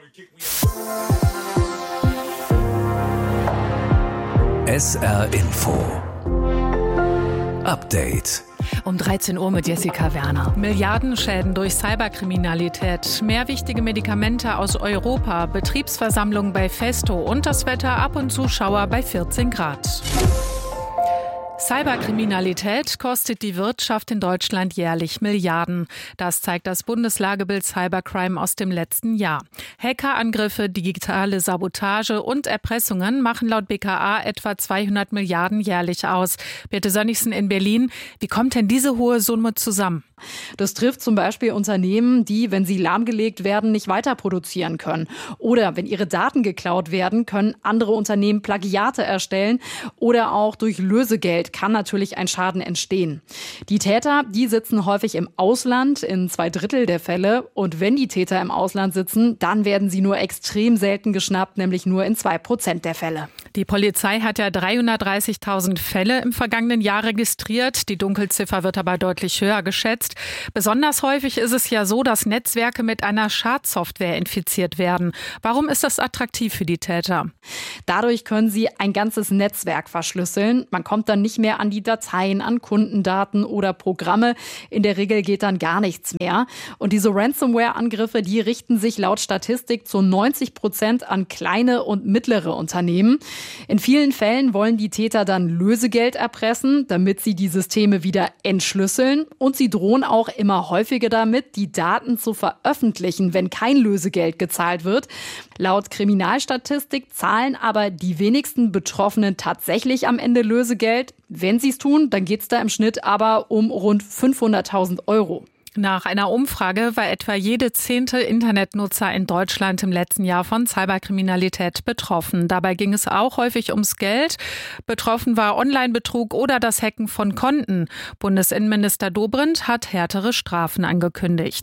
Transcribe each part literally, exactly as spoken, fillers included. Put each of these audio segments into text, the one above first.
S R Info Update. Um dreizehn Uhr mit Jessica Werner. Milliardenschäden durch Cyberkriminalität, mehr wichtige Medikamente aus Europa, Betriebsversammlung bei Festo und das Wetter ab und zu Schauer bei vierzehn Grad. Cyberkriminalität kostet die Wirtschaft in Deutschland jährlich Milliarden. Das zeigt das Bundeslagebild Cybercrime aus dem letzten Jahr. Hackerangriffe, digitale Sabotage und Erpressungen machen laut B K A etwa zweihundert Milliarden jährlich aus. Birte Sönnigsen in Berlin. Wie kommt denn diese hohe Summe zusammen? Das trifft zum Beispiel Unternehmen, die, wenn sie lahmgelegt werden, nicht weiter produzieren können. Oder wenn ihre Daten geklaut werden, können andere Unternehmen Plagiate erstellen. Oder auch durch Lösegeld kann natürlich ein Schaden entstehen. Die Täter, die sitzen häufig im Ausland, in zwei Drittel der Fälle. Und wenn die Täter im Ausland sitzen, dann werden sie nur extrem selten geschnappt, nämlich nur in zwei Prozent der Fälle. Die Polizei hat ja dreihundertdreißigtausend Fälle im vergangenen Jahr registriert. Die Dunkelziffer wird aber deutlich höher geschätzt. Besonders häufig ist es ja so, dass Netzwerke mit einer Schadsoftware infiziert werden. Warum ist das attraktiv für die Täter? Dadurch können sie ein ganzes Netzwerk verschlüsseln. Man kommt dann nicht mehr an die Dateien, an Kundendaten oder Programme. In der Regel geht dann gar nichts mehr. Und diese Ransomware-Angriffe, die richten sich laut Statistik zu neunzig Prozent an kleine und mittlere Unternehmen. In vielen Fällen wollen die Täter dann Lösegeld erpressen, damit sie die Systeme wieder entschlüsseln. Und sie drohen auch immer häufiger damit, die Daten zu veröffentlichen, wenn kein Lösegeld gezahlt wird. Laut Kriminalstatistik zahlen aber die wenigsten Betroffenen tatsächlich am Ende Lösegeld. Wenn sie es tun, dann geht es da im Schnitt aber um rund fünfhunderttausend Euro. Nach einer Umfrage war etwa jede zehnte Internetnutzer in Deutschland im letzten Jahr von Cyberkriminalität betroffen. Dabei ging es auch häufig ums Geld. Betroffen war Online-Betrug oder das Hacken von Konten. Bundesinnenminister Dobrindt hat härtere Strafen angekündigt.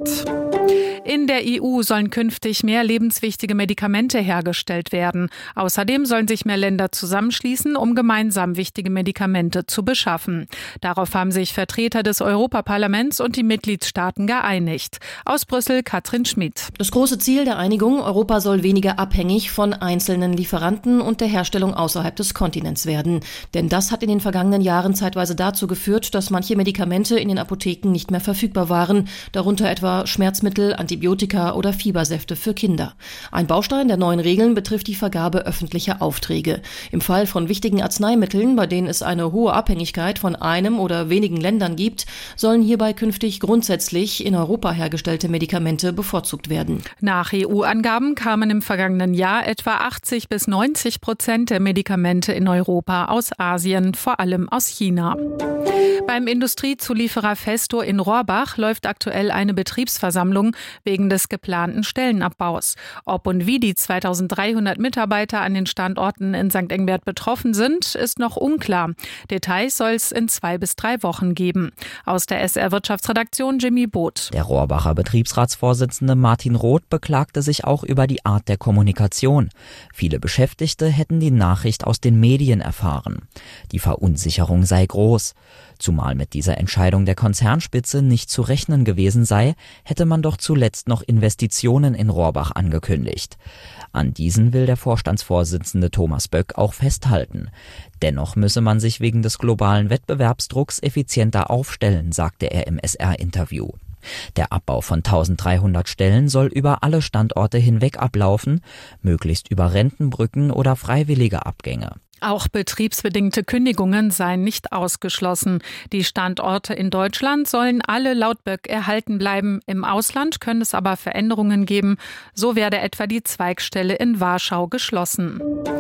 In der E U sollen künftig mehr lebenswichtige Medikamente hergestellt werden. Außerdem sollen sich mehr Länder zusammenschließen, um gemeinsam wichtige Medikamente zu beschaffen. Darauf haben sich Vertreter des Europaparlaments und die Mitgliedstaaten geeinigt. Aus Brüssel Katrin Schmid. Das große Ziel der Einigung: Europa soll weniger abhängig von einzelnen Lieferanten und der Herstellung außerhalb des Kontinents werden. Denn das hat in den vergangenen Jahren zeitweise dazu geführt, dass manche Medikamente in den Apotheken nicht mehr verfügbar waren, darunter etwa Schmerzmittel, Antibiotika oder Fiebersäfte für Kinder. Ein Baustein der neuen Regeln betrifft die Vergabe öffentlicher Aufträge. Im Fall von wichtigen Arzneimitteln, bei denen es eine hohe Abhängigkeit von einem oder wenigen Ländern gibt, sollen hierbei künftig grundsätzlich in Europa hergestellte Medikamente bevorzugt werden. Nach E U-Angaben kamen im vergangenen Jahr etwa achtzig bis neunzig Prozent der Medikamente in Europa aus Asien, vor allem aus China. Beim Industriezulieferer Festo in Rohrbach läuft aktuell eine Betriebsversammlung wegen des geplanten Stellenabbaus. Ob und wie die zweitausenddreihundert Mitarbeiter an den Standorten in Sankt Ingbert betroffen sind, ist noch unklar. Details soll es in zwei bis drei Wochen geben. Aus der S R-Wirtschaftsredaktion Jimmy Boot. Der Rohrbacher Betriebsratsvorsitzende Martin Roth beklagte sich auch über die Art der Kommunikation. Viele Beschäftigte hätten die Nachricht aus den Medien erfahren. Die Verunsicherung sei groß. Zumal mit dieser Entscheidung der Konzernspitze nicht zu rechnen gewesen sei, hätte man doch zuletzt noch Investitionen in Rohrbach angekündigt. An diesen will der Vorstandsvorsitzende Thomas Böck auch festhalten. Dennoch müsse man sich wegen des globalen Wettbewerbsdrucks effizienter aufstellen, sagte er im S R-Interview. Der Abbau von eintausenddreihundert Stellen soll über alle Standorte hinweg ablaufen, möglichst über Rentenbrücken oder freiwillige Abgänge. Auch betriebsbedingte Kündigungen seien nicht ausgeschlossen. Die Standorte in Deutschland sollen alle laut Böck erhalten bleiben. Im Ausland können es aber Veränderungen geben. So werde etwa die Zweigstelle in Warschau geschlossen.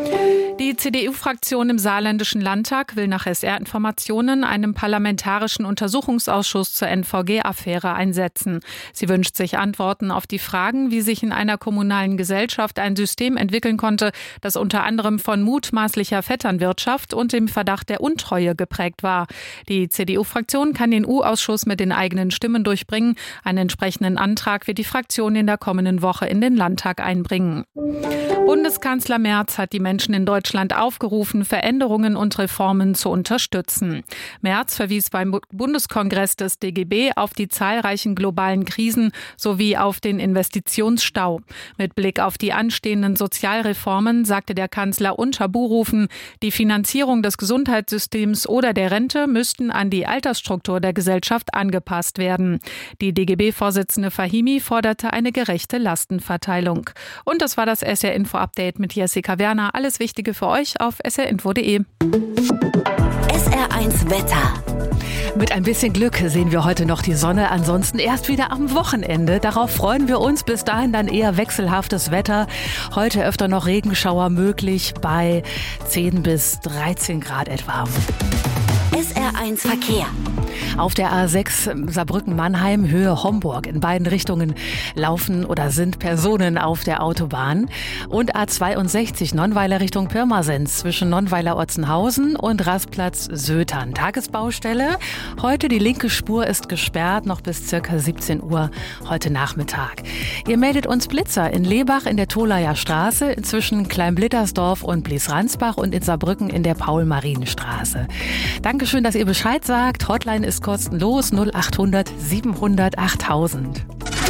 Die C D U-Fraktion im Saarländischen Landtag will nach S R-Informationen einen parlamentarischen Untersuchungsausschuss zur N V G-Affäre einsetzen. Sie wünscht sich Antworten auf die Fragen, wie sich in einer kommunalen Gesellschaft ein System entwickeln konnte, das unter anderem von mutmaßlicher Vetternwirtschaft und dem Verdacht der Untreue geprägt war. Die C D U-Fraktion kann den U-Ausschuss mit den eigenen Stimmen durchbringen. Einen entsprechenden Antrag wird die Fraktion in der kommenden Woche in den Landtag einbringen. Bundeskanzler Merz hat die Menschen in Deutschland aufgerufen, Veränderungen und Reformen zu unterstützen. Merz verwies beim Bundeskongress des D G B auf die zahlreichen globalen Krisen sowie auf den Investitionsstau. Mit Blick auf die anstehenden Sozialreformen sagte der Kanzler untaburufen, die Finanzierung des Gesundheitssystems oder der Rente müssten an die Altersstruktur der Gesellschaft angepasst werden. Die D G B-Vorsitzende Fahimi forderte eine gerechte Lastenverteilung. Und das war das S R Info Update mit Jessica Werner. Alles Wichtige für euch auf s r info punkt d e. S R eins Wetter. Mit ein bisschen Glück sehen wir heute noch die Sonne, ansonsten erst wieder am Wochenende. Darauf freuen wir uns. Bis dahin dann eher wechselhaftes Wetter. Heute öfter noch Regenschauer möglich bei zehn bis dreizehn Grad etwa. S R eins Verkehr. Auf der A sechs Saarbrücken-Mannheim, Höhe Homburg. In beiden Richtungen laufen oder sind Personen auf der Autobahn. Und A zweiundsechzig Nonnweiler Richtung Pirmasens zwischen Nonnweiler-Otzenhausen und Rastplatz Sötern. Tagesbaustelle. Heute die linke Spur ist gesperrt, noch bis circa siebzehn Uhr heute Nachmittag. Ihr meldet uns Blitzer in Lebach in der Tolaer Straße, zwischen Kleinblittersdorf und Blies-Ransbach und in Saarbrücken in der Paul-Marien-Straße. Dankeschön, dass ihr Bescheid sagt. Hotline ist kostenlos null acht hundert siebenhundert achttausend.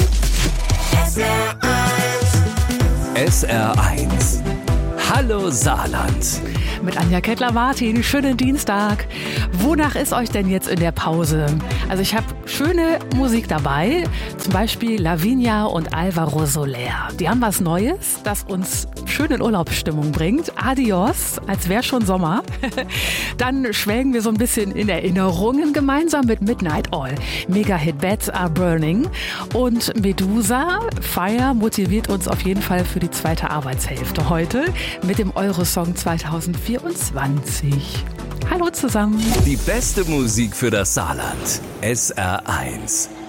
S R eins. Hallo Saarland. Mit Anja Kettler-Martin, schönen Dienstag. Wonach ist euch denn jetzt in der Pause? Also ich habe schöne Musik dabei, zum Beispiel Lavinia und Alvaro Soler. Die haben was Neues, das uns schön in Urlaubsstimmung bringt. Adios, als wäre schon Sommer. Dann schwelgen wir so ein bisschen in Erinnerungen gemeinsam mit Midnight Oil. Mega-Hit Beds Are Burning. Und Medusa, Fire, motiviert uns auf jeden Fall für die zweite Arbeitshälfte heute mit dem Eurosong zweitausendvierundzwanzig. Hallo zusammen. Die beste Musik für das Saarland. S R eins.